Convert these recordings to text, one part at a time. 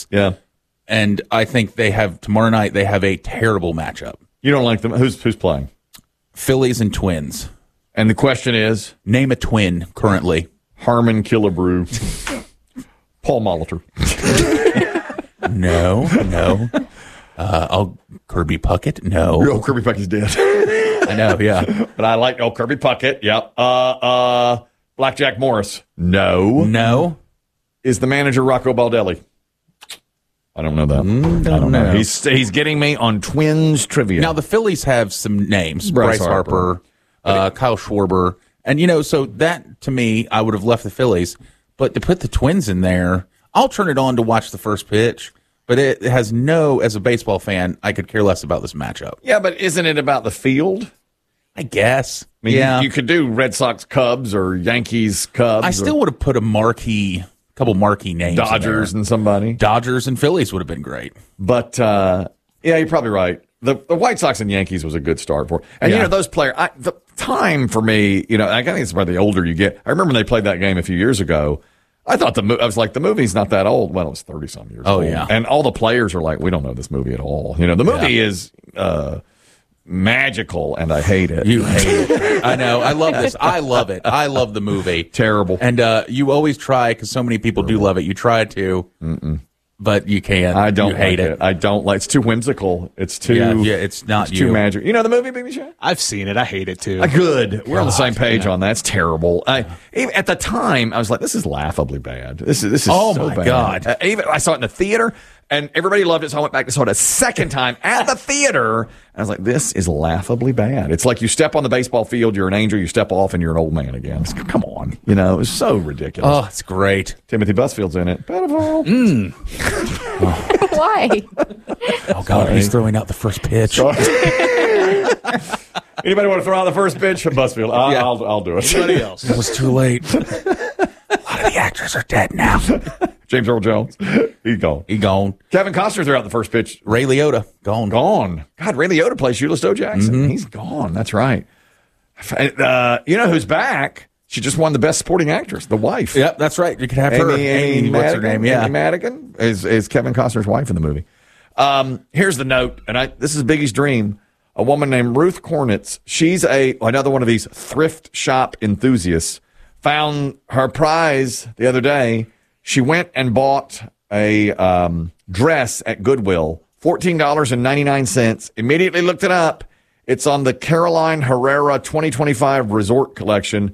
Yeah. And I think tomorrow night they have a terrible matchup. You don't like them. Who's playing? Phillies and Twins. And the question is? Name a twin currently. Harmon Killebrew. Paul Molitor. No. Kirby Puckett? No. Oh, Kirby Puckett's dead. I know, yeah. But I like, Kirby Puckett. Yep. Blackjack Morris. No. Is the manager Rocco Baldelli? I don't know that. I don't know. He's getting me on Twins trivia. Now, the Phillies have some names. Bryce Harper, Kyle Schwarber. And, so that, to me, I would have left the Phillies. But to put the Twins in there, I'll turn it on to watch the first pitch. But it has as a baseball fan, I could care less about this matchup. Yeah, but isn't it about the field? I guess. I mean, you could do Red Sox Cubs or Yankees Cubs. I still would have put couple marquee names. Dodgers and somebody. Dodgers and Phillies would have been great. But, yeah, you're probably right. The White Sox and Yankees was a good start for. And, those players, the time for me, I think it's probably the older you get. I remember when they played that game a few years ago. I thought I was like, the movie's not that old. Well, it was 30-some years old. Oh, yeah. And all the players are like, we don't know this movie at all. The movie is magical, and I hate it. You hate it. I know. I love this. I love it. I love the movie. Terrible. And you always try, because so many people do love it. You try to, but you can't. I don't hate it. I don't like. It's too whimsical. It's too. Yeah. It's not too magic. You know the movie, Baby Shay? I've seen it. I hate it too. Good. We're on the same page on that. It's terrible. Even at the time, I was like, this is laughably bad. This is oh so my bad. God. Even I saw it in the theater. And everybody loved it, so I went back to saw it a second time at the theater. And I was like, this is laughably bad. It's like you step on the baseball field, you're an angel, you step off, and you're an old man again. Come on. It was so ridiculous. Oh, it's great. Timothy Busfield's in it. Beautiful. Why? Oh, God, he's throwing out the first pitch. Anybody want to throw out the first pitch? Busfield. I'll do it. Anybody else? It was too late. A lot of the actors are dead now. James Earl Jones. He's gone. Kevin Costner threw out the first pitch. Ray Liotta. Gone. God, Ray Liotta plays Sheila Stowe Jackson. Mm-hmm. He's gone. That's right. You know who's back? She just won the Best Supporting Actress, the wife. Yep, that's right. You could have her. Amy what's her name? Yeah. Amy Madigan is Kevin Costner's wife in the movie. Here's the note, and this is Biggie's dream. A woman named Ruth Kornitz. She's another one of these thrift shop enthusiasts. Found her prize the other day. She went and bought a dress at Goodwill, $14.99. Immediately looked it up. It's on the Caroline Herrera 2025 Resort Collection.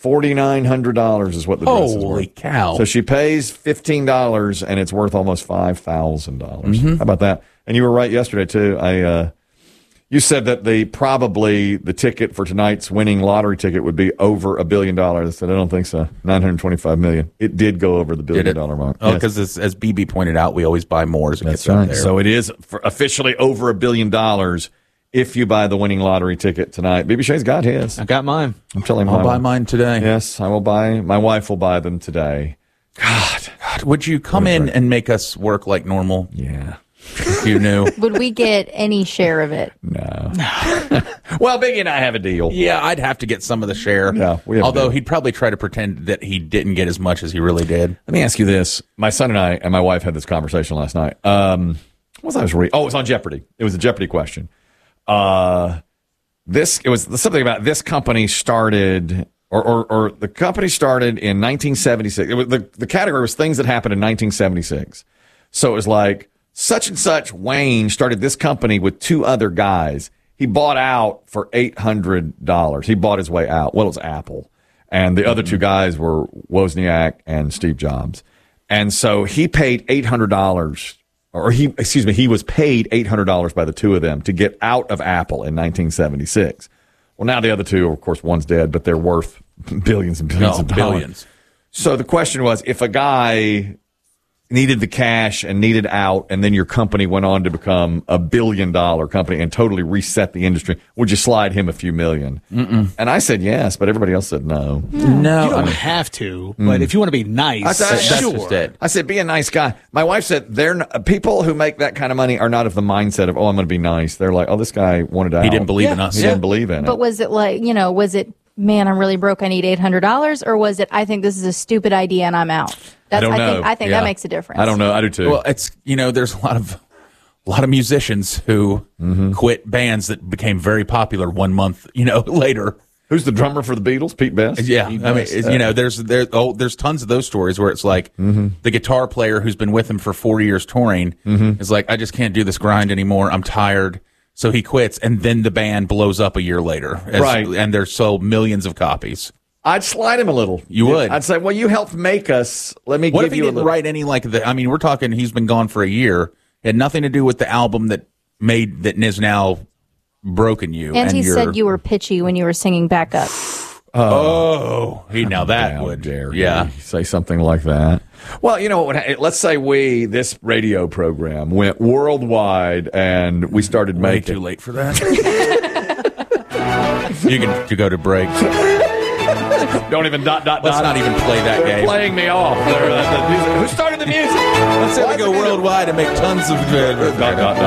$4,900 is what the dress is worth. Holy cow. So she pays $15, and it's worth almost $5,000. Mm-hmm. How about that? And you were right yesterday, too. You said that the ticket for tonight's winning lottery ticket would be over $1 billion. I said, I don't think so. $925 million. It did go over the $1 billion mark. Oh, because as BB pointed out, we always buy more as it gets right. up there. So it is officially over $1 billion if you buy the winning lottery ticket tonight. BB Shay's got his. I got mine. I'm telling you, I'll buy mine today. Yes, I will buy. My wife will buy them today. God. Would you come in and make us work like normal? Yeah. If you knew. Would we get any share of it? No. Well, Biggie and I have a deal. Yeah, I'd have to get some of the share. Yeah, we have although he'd probably try to pretend that he didn't get as much as he really did. Let me ask you this. My son and I and my wife had this conversation last night. What was I reading? Oh, it was on Jeopardy. It was a Jeopardy question. It was something about this company started or the company started in 1976. It was the category was things that happened in 1976. So it was like such and such Wayne started this company with two other guys. He bought out for $800. He bought his way out. Well, it was Apple. And the other two guys were Wozniak and Steve Jobs. And so he paid $800, he was paid $800 by the two of them to get out of Apple in 1976. Well, now the other two, of course, one's dead, but they're worth billions and billions of dollars. Billions. So the question was, if a guy needed the cash and needed out, and then your company went on to become $1 billion company and totally reset the industry, would you slide him a few million? Mm-mm. And I said yes, but everybody else said no. No. You don't have to, but if you want to be nice, sure. I said, be a nice guy. My wife said, people who make that kind of money are not of the mindset of, I'm going to be nice. They're like, this guy wanted out. He didn't believe in us. He didn't believe in it. But was it like, was it man, I'm really broke, I need $800, or was it, I think this is a stupid idea and I'm out? I don't know. I think that makes a difference. I don't know. I do too. Well, it's, there's a lot of musicians who quit bands that became very popular 1 month, later. Who's the drummer for the Beatles? Pete Best? Yeah. There's tons of those stories where it's like the guitar player who's been with him for 4 years touring is like, I just can't do this grind anymore. I'm tired. So he quits, and then the band blows up a year later. Right. And they're sold millions of copies. I'd slide him a little. You would? I'd say, well, you helped make us. Let me what give if he you a didn't little. write any we're talking he's been gone for a year. It had nothing to do with the album that is now broken you. And he said you were pitchy when you were singing backup. Now that would dare yeah he say something like that. Well, let's say this radio program went worldwide and we started way making too late for that. You can go to break. Don't even dot. Let's not even play that They're game. playing me off. Who started the music? Let's say we go worldwide and make tons of dot.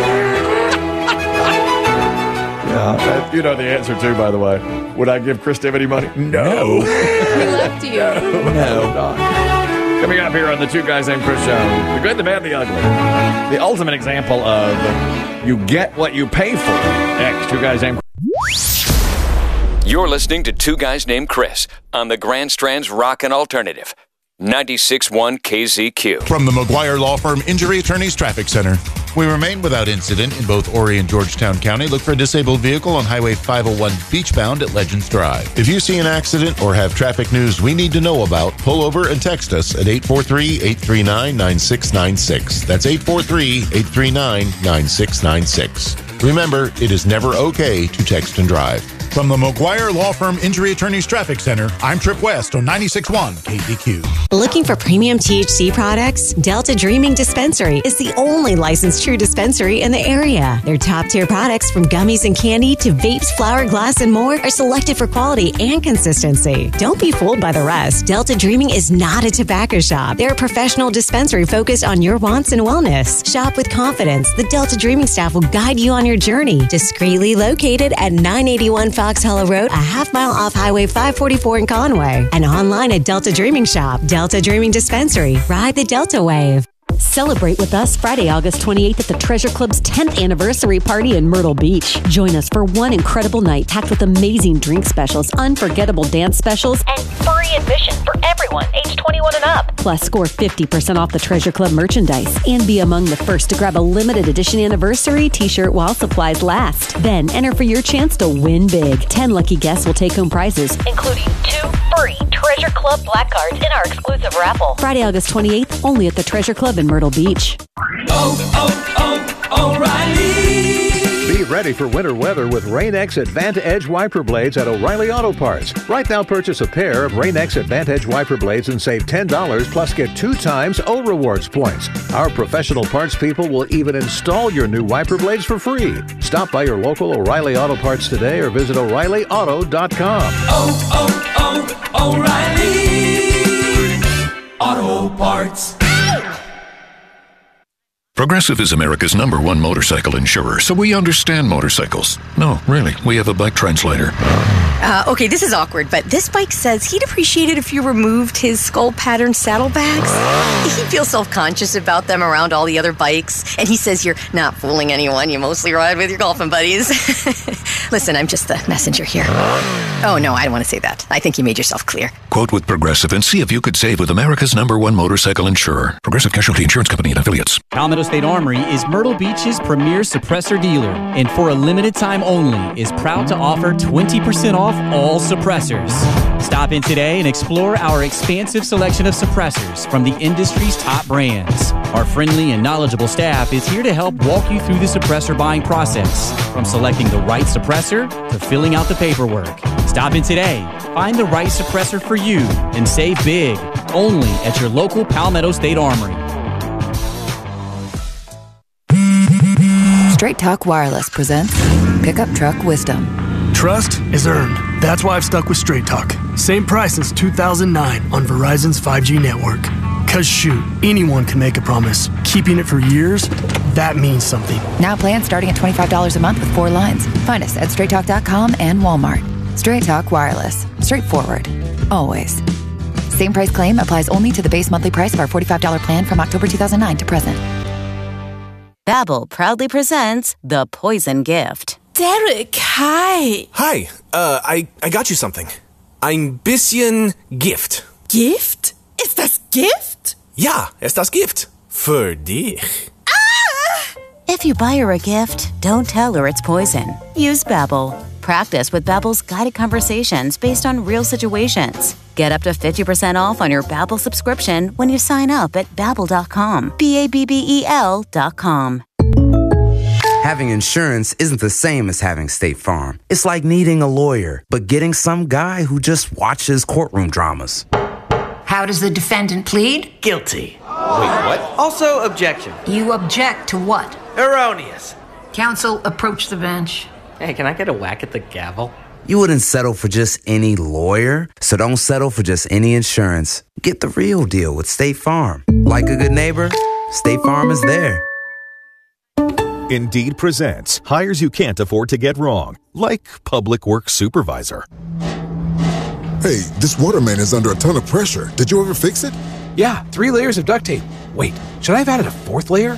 Yeah, you know the answer too, by the way. Would I give Chris any money? No. He left you. No. Coming up here on the Two Guys Named Chris show, the good, the bad, the ugly. The ultimate example of you get what you pay for. Next, Two Guys Named Chris. You're listening to Two Guys Named Chris on the Grand Strand's Rockin' Alternative. 96.1 KZQ. From the McGuire Law Firm Injury Attorneys Traffic Center. We remain without incident in both Horry and Georgetown County. Look for a disabled vehicle on Highway 501 beachbound at Legends Drive. If you see an accident or have traffic news we need to know about, pull over and text us at 843-839-9696. That's 843-839-9696. Remember, it is never okay to text and drive. From the McGuire Law Firm Injury Attorneys Traffic Center, I'm Trip West on 96.1 KZQ. Looking for premium THC products? Delta Dreaming Dispensary is the only licensed true dispensary in the area. Their top-tier products, from gummies and candy to vapes, flower, glass, and more, are selected for quality and consistency. Don't be fooled by the rest. Delta Dreaming is not a tobacco shop. They're a professional dispensary focused on your wants and wellness. Shop with confidence. The Delta Dreaming staff will guide you on your journey. Discreetly located at 981 Fox Hollow Road, a half-mile off Highway 544 in Conway. And online at Delta Dreaming Shop. Delta Dreaming Dispensary. Ride the Delta Wave. Celebrate with us Friday, August 28th at the Treasure Club's 10th anniversary party in Myrtle Beach. Join us for one incredible night packed with amazing drink specials, unforgettable dance specials, and free admission for everyone age 21 and up. Plus, score 50% off the Treasure Club merchandise and be among the first to grab a limited edition anniversary t-shirt while supplies last. Then enter for your chance to win big. 10 lucky guests will take home prizes, including 2 free Treasure Club black cards in our exclusive raffle. Friday, August 28th, only at the Treasure Club in Myrtle Beach. O'Reilly. Be ready for winter weather with Rain-X Advantage wiper blades at O'Reilly Auto Parts. Right now, purchase a pair of Rain-X Advantage wiper blades and save $10, plus get 2 times O Rewards points. Our professional parts people will even install your new wiper blades for free. Stop by your local O'Reilly Auto Parts today or visit O'ReillyAuto.com. O'Reilly Auto Parts. Progressive is America's #1 motorcycle insurer, so we understand motorcycles. No, really, we have a bike translator. Okay, this is awkward, but this bike says he'd appreciate it if you removed his skull pattern saddlebags. He feels self-conscious about them around all the other bikes, and he says you're not fooling anyone. You mostly ride with your golfing buddies. Listen, I'm just the messenger here. Oh, no, I don't want to say that. I think you made yourself clear. Quote with Progressive and see if you could save with America's #1 motorcycle insurer. Progressive Casualty Insurance Company and Affiliates. Palmetto State Armory is Myrtle Beach's premier suppressor dealer, and for a limited time only is proud to offer 20% off all suppressors. Stop in today and explore our expansive selection of suppressors from the industry's top brands. Our friendly and knowledgeable staff is here to help walk you through the suppressor buying process, from selecting the right suppressor to filling out the paperwork. Stop in today, find the right suppressor for you, and save big, only at your local Palmetto State Armory. Straight Talk Wireless presents Pickup Truck Wisdom. Trust is earned. That's why I've stuck with Straight Talk. Same price since 2009 on Verizon's 5G network. Cause shoot, anyone can make a promise. Keeping it for years, that means something. Now plans starting at $25 a month with 4 lines. Find us at straighttalk.com and Walmart. Straight Talk Wireless. Straightforward. Always. Same price claim applies only to the base monthly price of our $45 plan from October 2009 to present. Babbel proudly presents The Poison Gift. Derek, hi. Hi. I got you something. Ein bisschen Gift. Gift? Ist das Gift? Ja, ist das Gift. Für dich. If you buy her a gift, don't tell her it's poison. Use Babbel. Practice with Babbel's guided conversations based on real situations. Get up to 50% off on your Babbel subscription when you sign up at Babbel.com. Babbel.com. Having insurance isn't the same as having State Farm. It's like needing a lawyer, but getting some guy who just watches courtroom dramas. How does the defendant plead? Guilty. Wait, what? Also, objection. You object to what? Erroneous. Counsel, approach the bench. Hey, can I get a whack at the gavel? You wouldn't settle for just any lawyer, so don't settle for just any insurance. Get the real deal with State Farm. Like a good neighbor, State Farm is there. Indeed presents hires you can't afford to get wrong, like public works supervisor. Hey, this water main is under a ton of pressure. Did you ever fix it? Yeah, 3 layers of duct tape. Wait, should I have added a 4th layer?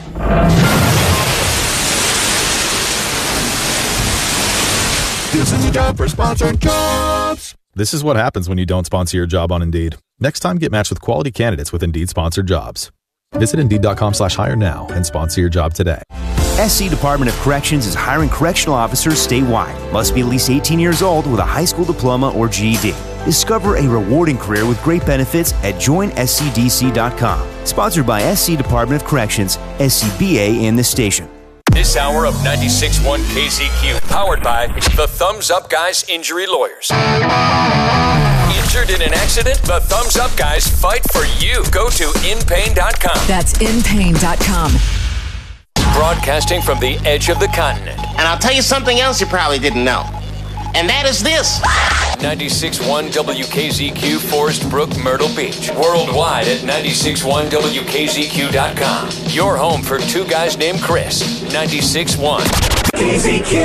This is a job for sponsored jobs. This is what happens when you don't sponsor your job on Indeed. Next time, get matched with quality candidates with Indeed sponsored jobs. Visit Indeed.com/hire now and sponsor your job today. SC Department of Corrections is hiring correctional officers statewide. Must be at least 18 years old with a high school diploma or GED. Discover a rewarding career with great benefits at joinscdc.com. Sponsored by SC Department of Corrections, SCBA, and the station. This hour of 96.1 KZQ, powered by the Thumbs Up Guys Injury Lawyers. Injured in an accident? The Thumbs Up Guys fight for you. Go to inpain.com. That's inpain.com. Broadcasting from the edge of the continent. And I'll tell you something else you probably didn't know. And that is this. 96.1 WKZQ, Forest Brook, Myrtle Beach. Worldwide at 96.1WKZQ.com. Your home for two guys named Chris. 96.1 KZQ.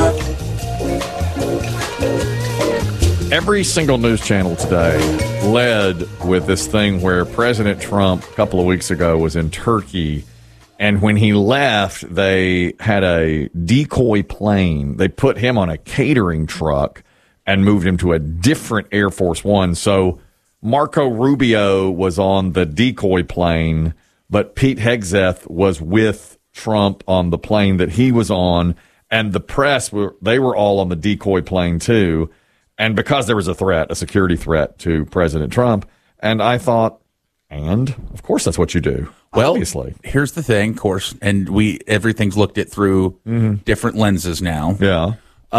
Every single news channel today led with this thing where President Trump a couple of weeks ago was in Turkey. And when he left, they had a decoy plane. They put him on a catering truck and moved him to a different Air Force One. So Marco Rubio was on the decoy plane, but Pete Hegseth was with Trump on the plane that he was on. And the press, they were all on the decoy plane too. And because there was a security threat to President Trump. And I thought, and of course that's what you do. Well, obviously. Here's the thing, of course, and everything's looked at through different lenses now. Yeah.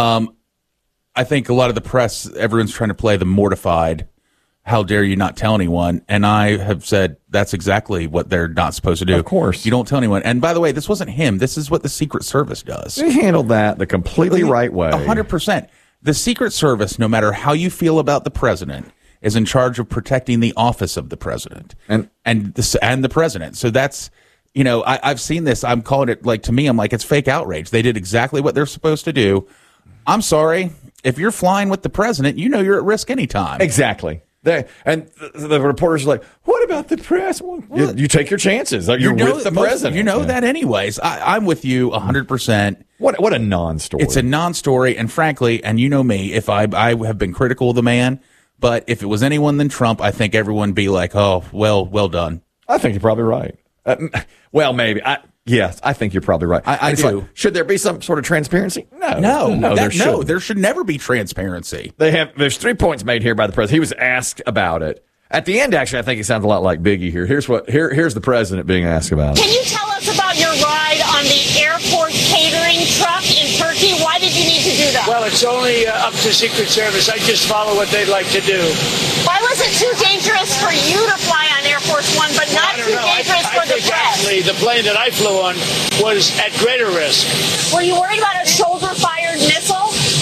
I think a lot of the press, everyone's trying to play the mortified, how dare you not tell anyone? And I have said that's exactly what they're not supposed to do. Of course. You don't tell anyone. And by the way, this wasn't him. This is what the Secret Service does. They handled that the completely right way. 100%. The Secret Service, no matter how you feel about the president, is in charge of protecting the office of the president and the president. So that's, I've seen this. I'm calling it, to me, I'm like, it's fake outrage. They did exactly what they're supposed to do. I'm sorry. If you're flying with the president, you're at risk anytime. Exactly. The reporters are like, what about the press? You take your chances. You're with the president. You know that anyways. I'm with you 100%. What a non-story. It's a non-story. And frankly, and you know me, if I have been critical of the man, but if it was anyone than Trump, I think everyone would be like, oh, well done. I think you're probably right. Well, maybe. Yes, I think you're probably right. I do. Like, should there be some sort of transparency? No, there should never be transparency. There's 3 points made here by the president. He was asked about it. At the end, actually, I think he sounds a lot like Biggie here. Here's the president being asked about it. Can you tell us about your ride on the airport catering truck in Turkey? Why did you need to do that? Well, it's only up to Secret Service. I just follow what they'd like to do. Why was it too dangerous for you to fly on Air Force One, but not too dangerous for the press? Actually, the plane that I flew on was at greater risk. Were you worried about a shoulder-fired missile?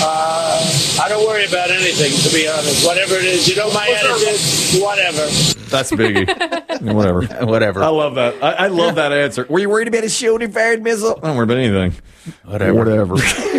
I don't worry about anything, to be honest. Whatever it is, my attitude, whatever. That's Biggie. Whatever. I love that. I love that answer. Were you worried about a shoulder-fired missile? I don't worry about anything. Whatever.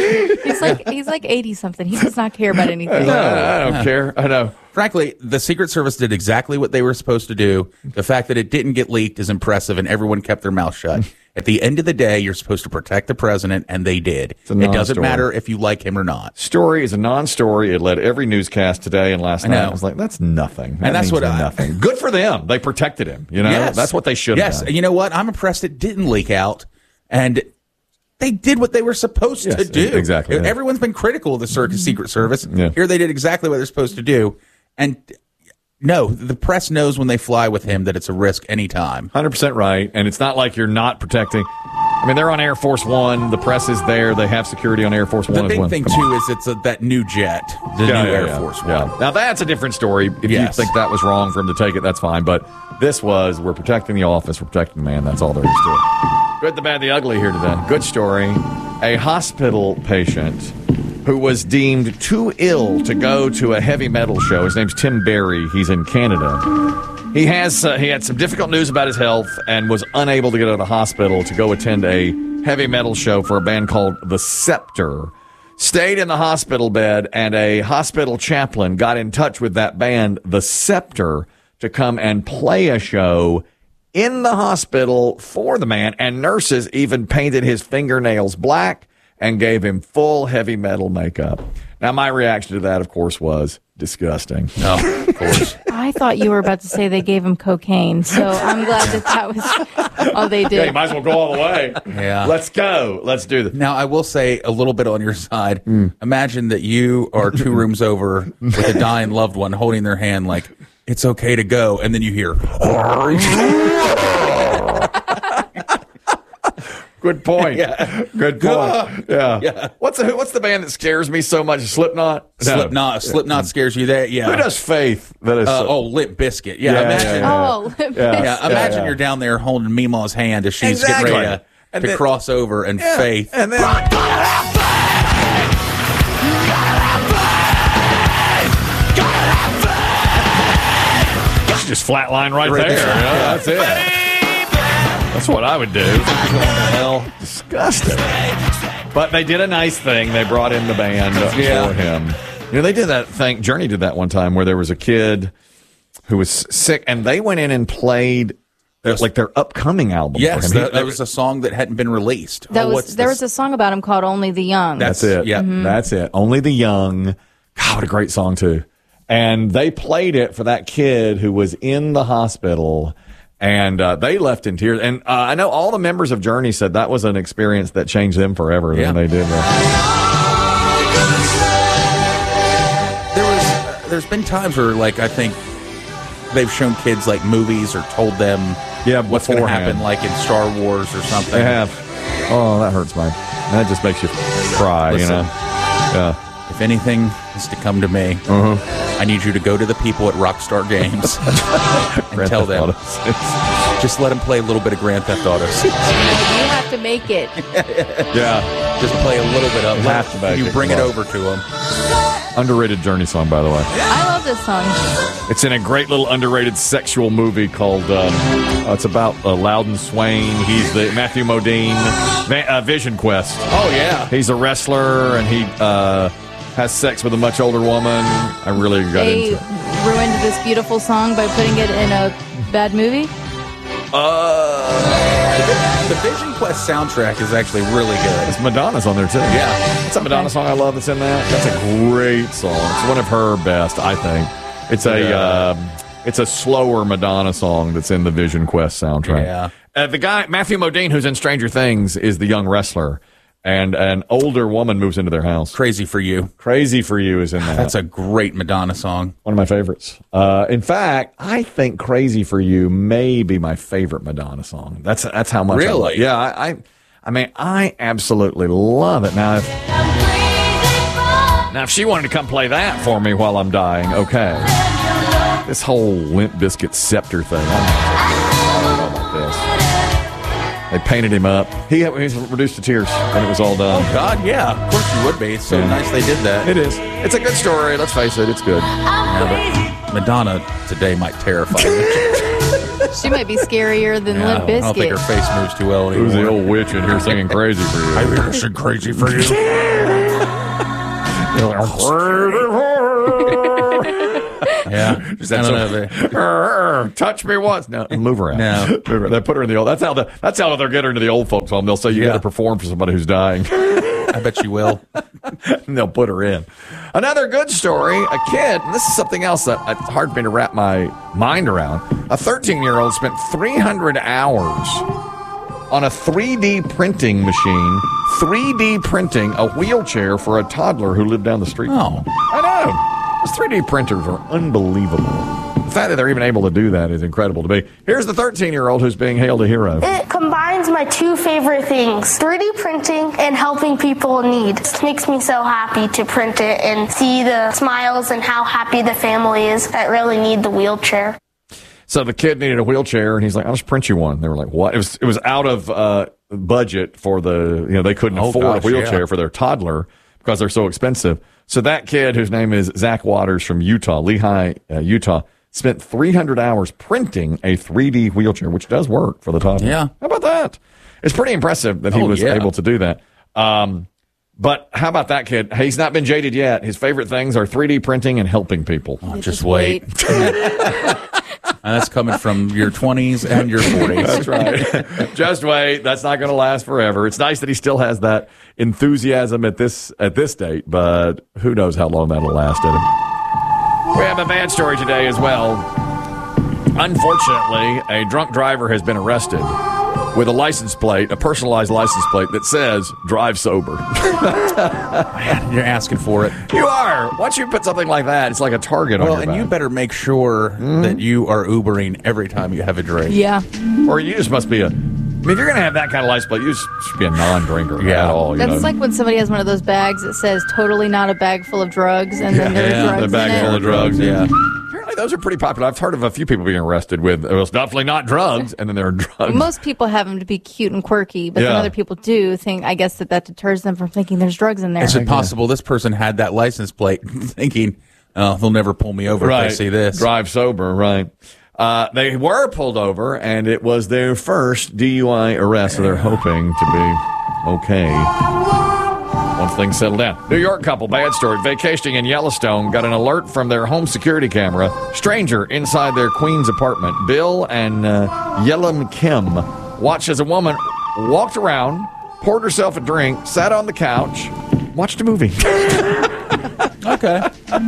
He's like 80-something. He does not care about anything. No, I don't care. I know. Frankly, the Secret Service did exactly what they were supposed to do. The fact that it didn't get leaked is impressive, and everyone kept their mouth shut. At the end of the day, you're supposed to protect the president, and they did. It doesn't matter if you like him or not. Story is a non-story. It led every newscast today and last night. I was like, that's nothing. And that's what nothing. Good for them. They protected him. You know, Yes. that's what they should have done. Yes, you know what? I'm impressed it didn't leak out, and they did what they were supposed to do. Exactly. Everyone's been critical of the Secret Service. Here they did exactly what they're supposed to do. And no, the press knows when they fly with him that it's a risk anytime. 100% right. And it's not like you're not protecting. I mean, they're on Air Force One. The press is there. They have security on Air Force One as well. The big thing, too, is it's that new jet, the new Air Force One. Yeah. Now, that's a different story. If you think that was wrong for him to take it, that's fine. But this was, we're protecting the office, we're protecting the man. That's all there is to it. Good, the bad, the ugly here today. Good story. A hospital patient who was deemed too ill to go to a heavy metal show. His name's Tim Berry. He's in Canada. He had some difficult news about his health and was unable to get out of the hospital to go attend a heavy metal show for a band called The Scepter. Stayed in the hospital bed, and a hospital chaplain got in touch with that band, The Scepter, to come and play a show in the hospital for the man, and nurses even painted his fingernails black and gave him full heavy metal makeup. Now, my reaction to that, of course, was disgusting. Oh, of course. I thought you were about to say they gave him cocaine, so I'm glad that was all they did. Yeah, you might as well go all the way. Yeah. Let's go. Let's do this. Now, I will say a little bit on your side. Imagine that you are 2 rooms over with a dying loved one holding their hand like, it's okay to go, and then you hear... Good point. Good point. Yeah. What's the band that scares me so much? Slipknot? No. Slipknot scares you there? Yeah. Who does Faith? That is Limp Bizkit. Yeah. Limp Bizkit. Imagine you're down there holding Meemaw's hand as she's getting ready to cross over, and Faith. And then... Just flatline right there. That's it. That's what I would do. What the hell? Disgusting. But they did a nice thing. They brought in the band for him. You know, they did that thing. Journey did that one time where there was a kid who was sick, and they went in and played like their upcoming album for him. That was a song that hadn't been released. There was a song about him called Only the Young. That's it. Yeah, that's it. Only the Young. God, what a great song, too. And they played it for that kid who was in the hospital, and they left in tears. And I know all the members of Journey said that was an experience that changed them forever when they did that. There's been times where, like, I think they've shown kids, like, movies or told them what's going to happen, like in Star Wars or something. They have. Oh, that hurts, man. That just makes you cry, Listen, you know? Yeah. If anything is to come to me, I need you to go to the people at Rockstar Games and tell them. Just let them play a little bit of Grand Theft Auto. You have to make it. Just play a little bit of it. You have to make it. You bring it over to them. Underrated Journey song, by the way. I love this song. It's in a great little underrated sexual movie called, it's about Loudon Swain. He's the Matthew Modine, Vision Quest. Oh, yeah. He's a wrestler, and he has sex with a much older woman. I really got into it. They ruined this beautiful song by putting it in a bad movie? The Vision Quest soundtrack is actually really good. It's Madonna's on there, too. Yeah. It's a Madonna song I love that's in that. That's a great song. It's one of her best, I think. It's it's a slower Madonna song that's in the Vision Quest soundtrack. Yeah. The guy, Matthew Modine, who's in Stranger Things, is the young wrestler. And an older woman moves into their house. Crazy for You. Crazy for You is in that. That's a great Madonna song. One of my favorites. In fact, I think Crazy for You may be my favorite Madonna song. That's how much I love it. Yeah, I mean, I absolutely love it. Now, if she wanted to come play that for me while I'm dying, okay. This whole Limp Bizkit Scepter thing, I don't know about this. They painted him up. He was reduced to tears when it was all done. Oh, God, yeah. Of course you would be. It's so nice they did that. It is. It's a good story. Let's face it. It's good. Yeah, but Madonna today might terrify me. She might be scarier than Limp Bizkit. I don't think her face moves too well anymore. Who's the old witch in here singing Crazy for You? I'm here to sing Crazy for You. Yeah, Just had touch me once. No, move her out. No. Move her. They put her in the old. That's how they'll get her into the old folks home. They'll say you got to perform for somebody who's dying. I bet you will. And they'll put her in. Another good story. A kid. And this is something else that it's hard for me to wrap my mind around. A 13-year-old spent 300 hours on a 3D printing machine, 3D printing a wheelchair for a toddler who lived down the street. Oh, I know. Those 3D printers are unbelievable. The fact that they're even able to do that is incredible to me. Here's the 13-year-old who's being hailed a hero. It combines my two favorite things, 3D printing and helping people in need. It makes me so happy to print it and see the smiles and how happy the family is that really need the wheelchair. So the kid needed a wheelchair, and he's like, I'll just print you one. They were like, what? It was out of budget for they couldn't afford a wheelchair for their toddler because they're so expensive. So that kid, whose name is Zach Waters from Utah, Lehi, Utah, spent 300 hours printing a 3D wheelchair, which does work for the toddler. Yeah. How about that? It's pretty impressive that he was able to do that. But how about that kid? He's not been jaded yet. His favorite things are 3D printing and helping people. Oh, just wait. And that's coming from your 20s and your 40s. That's right. Just wait. That's not going to last forever. It's nice that he still has that enthusiasm at this date, but who knows how long that'll last at him. We have a bad story today as well. Unfortunately, a drunk driver has been arrested with a license plate, a personalized license plate that says drive sober. Man, you're asking for it. You are. Once you put something like that, it's like a target on your back. Well, and you better make sure that you are Ubering every time you have a drink. Yeah. Or you just must be if you're going to have that kind of license plate, you should be a non-drinker at all. That's like when somebody has one of those bags that says totally not a bag full of drugs, and then there's drugs the bag in full it. of drugs, Apparently those are pretty popular. I've heard of a few people being arrested with, it was definitely not drugs, and then there are drugs. Most people have them to be cute and quirky, but then other people do think, I guess that deters them from thinking there's drugs in there. Is it possible this person had that license plate thinking, oh, they'll never pull me over if they see this? Drive sober, right. They were pulled over, and it was their first DUI arrest, so they're hoping to be okay once things settle down. New York couple, bad story, vacationing in Yellowstone, got an alert from their home security camera. Stranger inside their Queens apartment. Bill and Yelam Kim watched as a woman walked around, poured herself a drink, sat on the couch, watched a movie. Okay.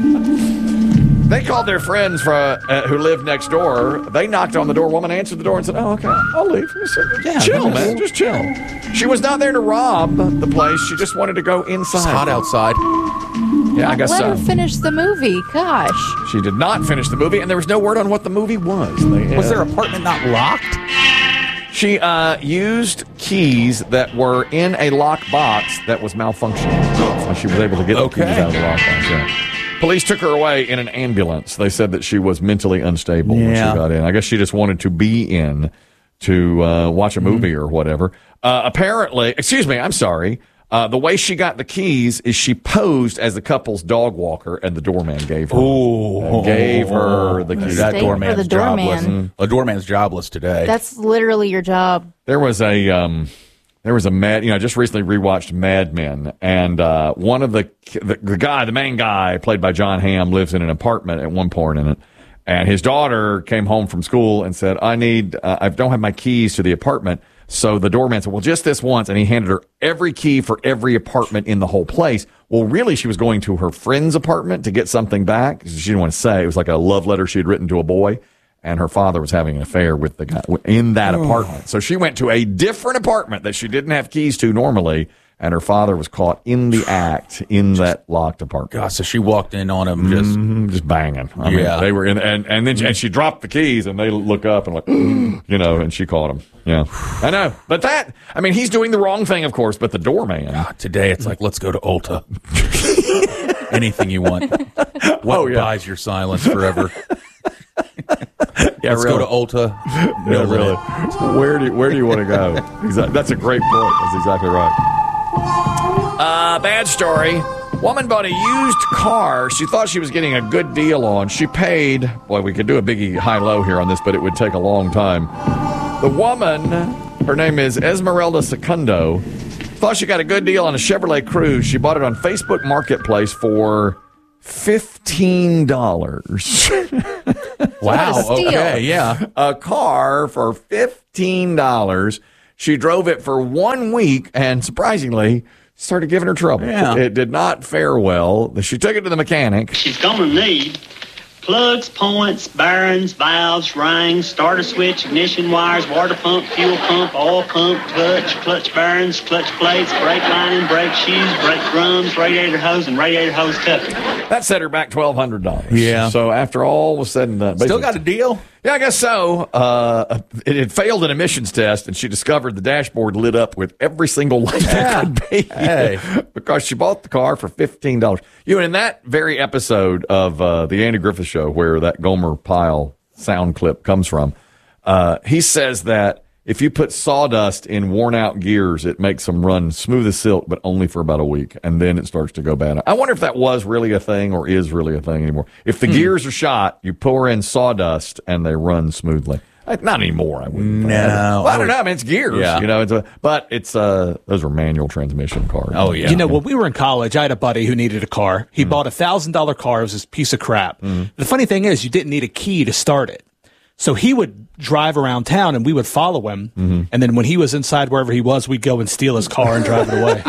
They called their friends who lived next door. They knocked on the door. Woman answered the door and said, "Oh, okay, I'll leave. Chill, man. Just chill." She was not there to rob the place. She just wanted to go inside. It's hot outside. Yeah, I guess Let so. her finish the movie. Gosh. She did not finish the movie, and there was no word on what the movie was. Was their apartment not locked? She used keys that were in a lock box that was malfunctioning. So she was able to get the keys out of the lock box. Yeah. Police took her away in an ambulance. They said that she was mentally unstable when she got in. I guess she just wanted to be in to watch a movie or whatever. Apparently, I'm sorry. The way she got the keys is she posed as the couple's dog walker, and the doorman gave her the keys. That doorman's jobless. Mm-hmm. A doorman's jobless today. That's literally your job. There was a I just recently rewatched Mad Men, and one of the main guy, played by John Hamm, lives in an apartment at one point in it, and his daughter came home from school and said, I don't have my keys to the apartment. So the doorman said, well, just this once, and he handed her every key for every apartment in the whole place. Well, really, she was going to her friend's apartment to get something back. She didn't want to say. It was like a love letter she had written to a boy. And her father was having an affair with the guy in that apartment. So she went to a different apartment that she didn't have keys to normally, and her father was caught in the act in that locked apartment. God, so she walked in on him just banging. I mean, they were in, and then and she dropped the keys, and they look up and like, and she caught him. Yeah, I know. But he's doing the wrong thing, of course. But the doorman. God, today it's like, let's go to Ulta. Anything you want. What buys your silence forever? Let's go to Ulta. No, really. Where do you want to go? Exactly. That's a great point. That's exactly right. Bad story. Woman bought a used car she thought she was getting a good deal on. She paid, we could do a biggie high-low here on this, but it would take a long time. The woman, her name is Esmeralda Secundo, Thought she got a good deal on a Chevrolet Cruze. She bought it on Facebook Marketplace for $15. Wow. Okay. Yeah. A car for $15. She drove it for 1 week and surprisingly started giving her trouble. Yeah. It did not fare well. She took it to the mechanic. She's going to need plugs, points, bearings, valves, rings, starter switch, ignition wires, water pump, fuel pump, oil pump, clutch bearings, clutch plates, brake lining, brake shoes, brake drums, radiator hose, and radiator hose cover. That set her back $1,200. Yeah. So after all was said and done. Still got a deal? Yeah, I guess so. It had failed an emissions test, and she discovered the dashboard lit up with every single light that could be. Hey. Because she bought the car for $15. In that very episode of the Andy Griffith Show, where that Gomer Pyle sound clip comes from, he says that if you put sawdust in worn-out gears, it makes them run smooth as silk, but only for about a week, and then it starts to go bad. I wonder if that was really a thing or is really a thing anymore. If the gears are shot, you pour in sawdust, and they run smoothly. Not anymore, I wouldn't. No. Well, I don't know. I mean, it's gears. Yeah. But it's those are manual transmission cars. Oh, yeah. When we were in college, I had a buddy who needed a car. He bought $1,000 car. It was this piece of crap. The funny thing is, you didn't need a key to start it. So he would drive around town, and we would follow him. And then when he was inside wherever he was, we'd go and steal his car and drive it away.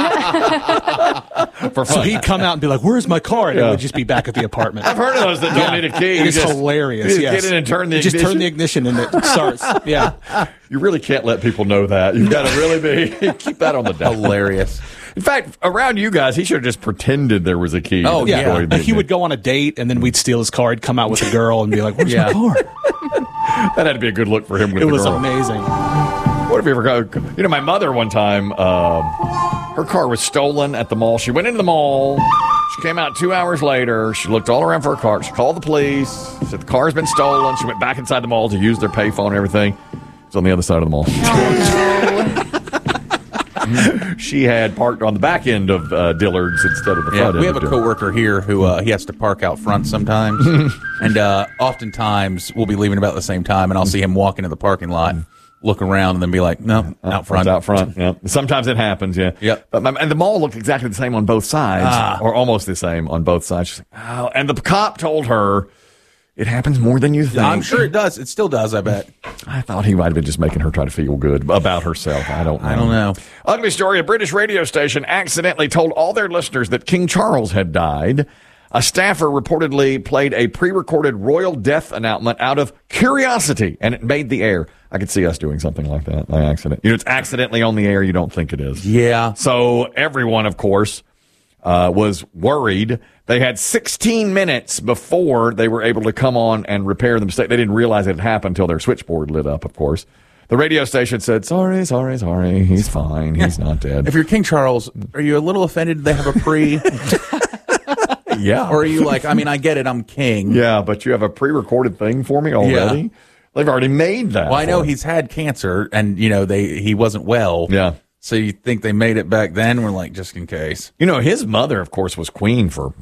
So he'd come out and be like, "Where's my car?" And it would just be back at the apartment. I've heard of those that don't need a key. It's hilarious. You just get in and turn the ignition. Just turn the ignition and it starts. Yeah. You really can't let people know that. You've got to really keep that on the down. Hilarious. In fact, around you guys, he should have just pretended there was a key. Oh, yeah. He would go on a date, and then we'd steal his car. He'd come out with a girl and be like, "Where's my car?" That had to be a good look for him with the girl. It was amazing. What if you ever go? My mother one time, her car was stolen at the mall. She went into the mall. She came out 2 hours later. She looked all around for her car. She called the police. Said the car's been stolen. She went back inside the mall to use their payphone and everything. It's on the other side of the mall. Oh, no. She had parked on the back end of Dillard's instead of the front end. We have a coworker here who he has to park out front sometimes, and oftentimes we'll be leaving about the same time, and I'll see him walk into the parking lot, look around, and then be like, "No, out front." Out front. Yeah. Sometimes it happens. Yeah. Yep. But and the mall looked exactly the same on both sides, or almost the same on both sides. She's like, "Oh," and the cop told her, "It happens more than you think." I'm sure it does. It still does, I bet. I thought he might have been just making her try to feel good about herself. I don't know. Ugly story. A British radio station accidentally told all their listeners that King Charles had died. A staffer reportedly played a pre-recorded royal death announcement out of curiosity, and it made the air. I could see us doing something like that by accident. It's accidentally on the air. You don't think it is. Yeah. So everyone, of course, was worried. They had 16 minutes before they were able to come on and repair the mistake. They didn't realize it had happened until their switchboard lit up, of course. The radio station said, sorry. He's fine. He's not dead. If you're King Charles, are you a little offended they have a pre? Yeah. Or are you like, I mean, I get it, I'm king. Yeah, but you have a pre-recorded thing for me already? Yeah. They've already made that. Well, I know he's had cancer, and, he wasn't well. Yeah. So you think they made it back then? We're like, just in case. His mother, of course, was queen for,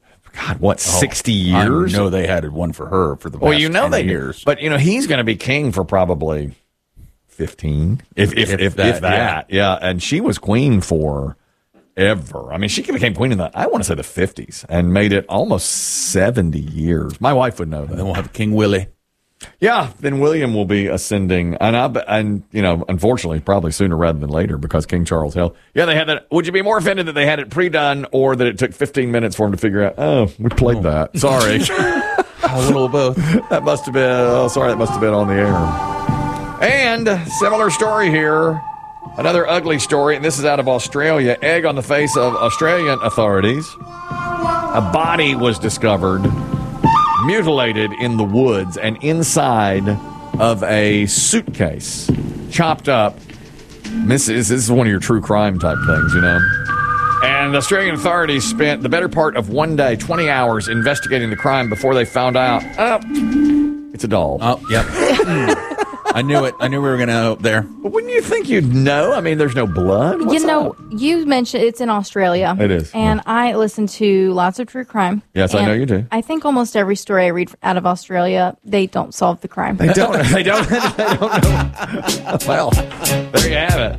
60 years? I know they had one for her for the past 10 years. But, he's going to be king for probably 15, if that. Yeah, and she was queen for ever. I mean, she became queen in I want to say the 50s, and made it almost 70 years. My wife would know that. And then we'll have King Willie. Yeah, then William will be ascending, and unfortunately, probably sooner rather than later, because King Charles held. Yeah, they had that. Would you be more offended that they had it pre-done, or that it took 15 minutes for him to figure out? Oh, we played that. Sorry, a little of both. That must have been. Oh, sorry, that must have been on the air. And similar story here, another ugly story, and this is out of Australia. Egg on the face of Australian authorities. A body was discovered, mutilated in the woods and inside of a suitcase, chopped up. This is one of your true crime type things, And Australian authorities spent the better part of one day, 20 hours, investigating the crime before they found out, it's a doll. Oh, yep. I knew it. I knew we were going to go there. But wouldn't you think you'd know? I mean, there's no blood. What's up? You mentioned it's in Australia. It is. And I listen to lots of true crime. Yes, I know you do. I think almost every story I read out of Australia, they don't solve the crime. They don't. They don't know. Well, there you have it.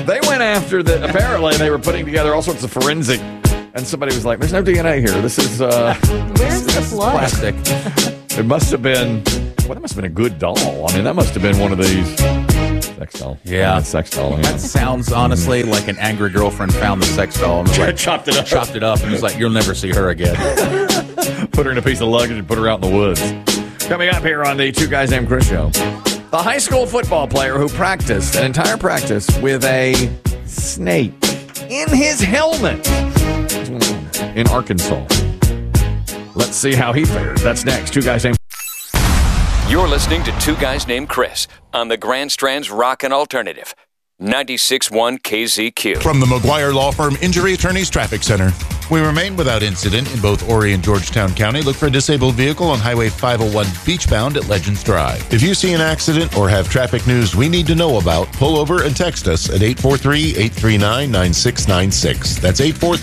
They went after apparently they were putting together all sorts of forensic, and somebody was like, there's no DNA here. This is, where's the blood? Plastic. It must have been, that must have been a good doll. I mean, that must have been one of these sex doll. Yeah. Sex doll. That sounds honestly like an angry girlfriend found the sex doll and was like, chopped it up, and was like, you'll never see her again. Put her in a piece of luggage and put her out in the woods. Coming up here on the Two Guys Named Chris show, the high school football player who practiced an entire practice with a snake in his helmet in Arkansas. Let's see how he fared. That's next. Two Guys Named. You're listening to Two Guys Named Chris on the Grand Strand's Rockin' Alternative, 96.1 KZQ. From the McGuire Law Firm Injury Attorneys Traffic Center. We remain without incident in both Horry and Georgetown County. Look for a disabled vehicle on Highway 501 beachbound at Legends Drive. If you see an accident or have traffic news we need to know about, pull over and text us at 843-839-9696. That's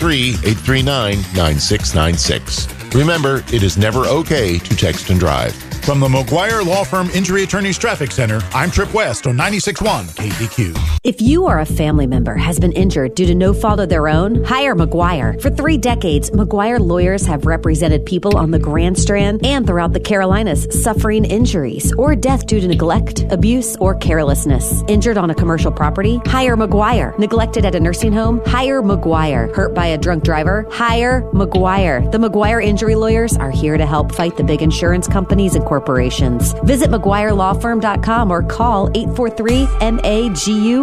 843-839-9696. Remember, it is never okay to text and drive. From the McGuire Law Firm Injury Attorneys Traffic Center, I'm Trip West on 96.1 KZQ. If you or a family member has been injured due to no fault of their own, hire McGuire. For 3 decades, McGuire lawyers have represented people on the Grand Strand and throughout the Carolinas suffering injuries or death due to neglect, abuse, or carelessness. Injured on a commercial property? Hire McGuire. Neglected at a nursing home? Hire McGuire. Hurt by a drunk driver? Hire McGuire. The McGuire injury lawyers are here to help fight the big insurance companies and corporations. Visit McGuireLawFirm.com or call 843-MAGU